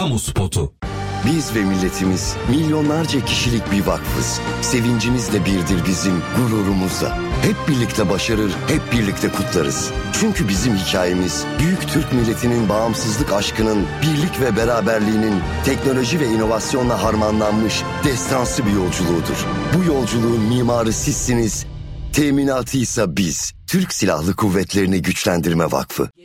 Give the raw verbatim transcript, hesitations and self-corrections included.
Kamu spotu. Biz ve milletimiz milyonlarca kişilik bir vakfız. Sevincimizle birdir bizim, gururumuzla. Hep birlikte başarır, hep birlikte kutlarız. Çünkü bizim hikayemiz büyük Türk milletinin bağımsızlık aşkının, birlik ve beraberliğinin teknoloji ve inovasyonla harmanlanmış destansı bir yolculuğudur. Bu yolculuğun mimarı sizsiniz, teminatıysa biz. Türk Silahlı Kuvvetleri'ni Güçlendirme Vakfı.